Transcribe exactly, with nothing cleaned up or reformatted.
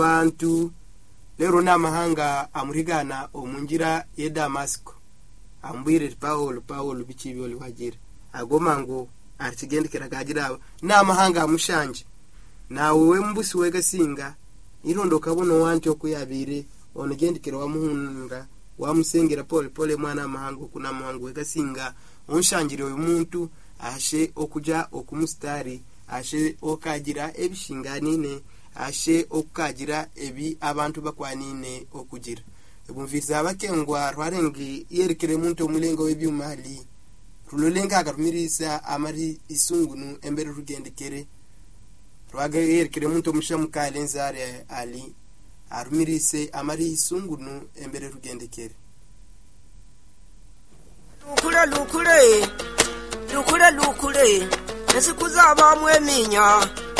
bantu lero namahanga amurigana omunjira ye Damasco ambwire Paulo Paulo bichibi oli wagira agomango artigendekera gagira namahanga amushanje nawe mbusi wegasinga irondo kabono wanti okuyabire onogendekera wamuhunda wamusengera pole pole mwana mahango kuna mahango wegasinga onshanjire uyu muntu ashe okuja okumustari ashe okagira ebishinganine ashe okagira ebi abantu bakwanine okugira ebumviza abakengwa rwarengi yerekere muntu omulengo webyumali rulolenga agarumirisa amari isungunu embere rugendekere rwaga yerekere muntu omushamukale nzare ali arumirise amari isungunu embere rugendekere lukule lukule lukule lukule nesikuza bamwe minya